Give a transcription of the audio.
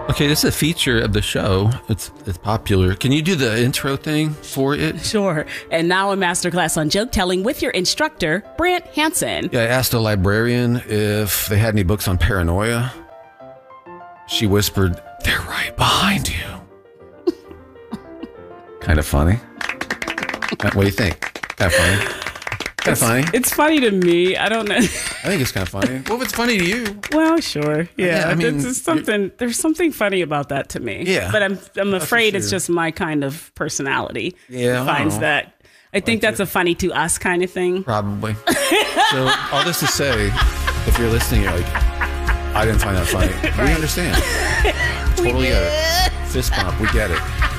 Okay, this is a feature of the show. It's popular. Can you do the intro thing for it? Sure. And now a masterclass on joke telling with your instructor, Brant Hansen. Yeah, I asked a librarian if they had any books on paranoia. She whispered, "They're right behind you." Kind of funny. What do you think? Kind of funny? Kind of funny. It's funny to me. I don't know. I think it's kind of funny. Well, if it's funny to you. Well, sure. Yeah. I mean, there's something funny about that to me. Yeah. But I'm afraid it's just my kind of personality. Yeah. Finds that. I think that's a funny to us kind of thing. Probably. So all this to say, if you're listening, you're like, I didn't find that funny. We understand. Totally get it. Fist bump. We get it.